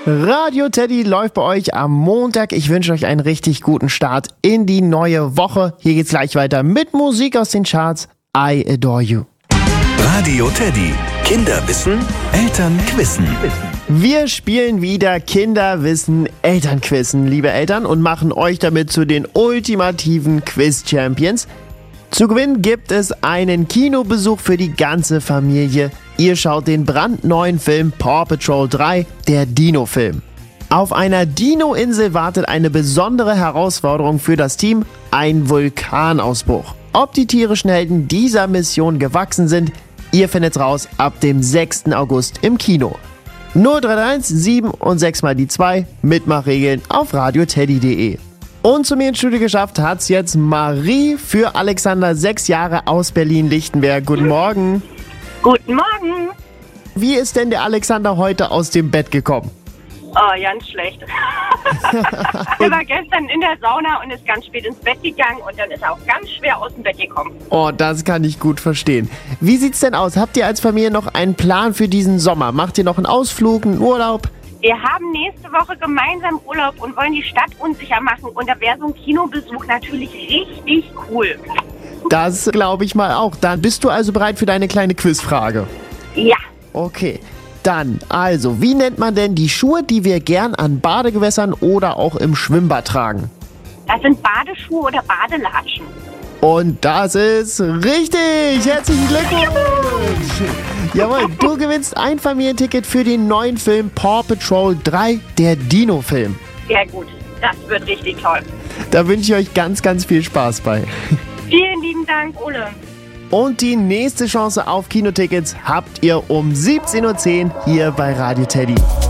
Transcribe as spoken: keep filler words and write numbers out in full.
Radio Teddy läuft bei euch am Montag. Ich wünsche euch einen richtig guten Start in die neue Woche. Hier geht's gleich weiter mit Musik aus den Charts. I Adore You. Radio Teddy. Kinder wissen, Eltern quizzen. Wir spielen wieder Kinderwissen, Elternquizzen, liebe Eltern, und machen euch damit zu den ultimativen Quiz-Champions. Zu gewinnen gibt es einen Kinobesuch für die ganze Familie. Ihr schaut den brandneuen Film Paw Patrol drei, der Dino-Film. Auf einer Dino-Insel wartet eine besondere Herausforderung für das Team, ein Vulkanausbruch. Ob die tierischen Helden dieser Mission gewachsen sind, ihr findet's raus ab dem sechsten August im Kino. null drei eins sieben und sechs mal die zwei, Mitmachregeln auf radioteddy punkt de. Und zu mir ins Studio geschafft hat's jetzt Marie für Alexander, sechs Jahre aus Berlin-Lichtenberg. Guten Morgen. Guten Morgen. Wie ist denn der Alexander heute aus dem Bett gekommen? Oh, ganz schlecht. Er war gestern in der Sauna und ist ganz spät ins Bett gegangen und dann ist er auch ganz schwer aus dem Bett gekommen. Oh, das kann ich gut verstehen. Wie sieht's denn aus? Habt ihr als Familie noch einen Plan für diesen Sommer? Macht ihr noch einen Ausflug, einen Urlaub? Wir haben nächste Woche gemeinsam Urlaub und wollen die Stadt unsicher machen und da wäre so ein Kinobesuch natürlich richtig cool. Das glaube ich mal auch. Dann bist du also bereit für deine kleine Quizfrage? Ja. Okay, dann also, wie nennt man denn die Schuhe, die wir gern an Badegewässern oder auch im Schwimmbad tragen? Das sind Badeschuhe oder Badelatschen. Und das ist richtig! Herzlichen Glückwunsch! Jawohl, du gewinnst ein Familienticket für den neuen Film Paw Patrol drei, der Dino-Film. Sehr gut, das wird richtig toll. Da wünsche ich euch ganz, ganz viel Spaß bei. Vielen lieben Dank, Ole. Und die nächste Chance auf Kinotickets habt ihr um siebzehn Uhr zehn hier bei Radio Teddy.